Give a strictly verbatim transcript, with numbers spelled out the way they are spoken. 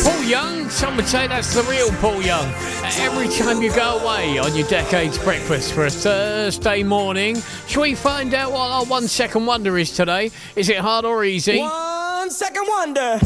Paul Young, some would say that's the real Paul Young. Every time you go away on your Decades breakfast for a Thursday morning, shall we find out what our one second wonder is today? Is it hard or easy? One second wonder.